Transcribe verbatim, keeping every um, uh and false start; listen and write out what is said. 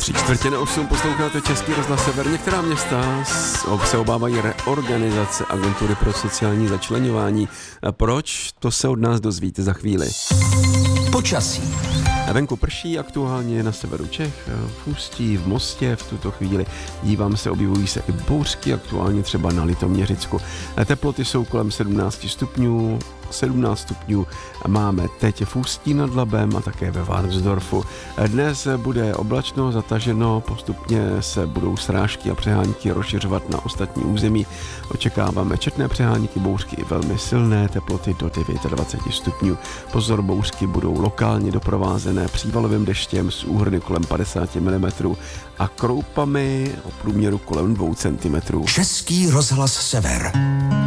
Tři čtvrtě na osm posloucháte Český rozhlas Sever. Některá města se obávají reorganizace agentury pro sociální začleňování. A proč? To se od nás dozvíte za chvíli. Počasí. A venku prší, aktuálně na severu Čech, v Ústí, v Mostě v tuto chvíli. Dívám se, objevují se i bouřky, aktuálně třeba na Litoměřicku. Teploty jsou kolem sedmnáct stupňů, sedmnáct stupňů máme teď v Ústí nad Labem a také ve Varnsdorfu. Dnes bude oblačno, zataženo, postupně se budou srážky a přehánky rozšiřovat na ostatní území. Očekáváme četné přehánky, bouřky i velmi silné, teploty do dvacet devět stupňů. Pozor, bouřky budou lokálně doprovázené přívalovým deštěm s úhrny kolem padesát milimetrů a kroupami o průměru kolem dvou centimetrů. Český rozhlas Sever.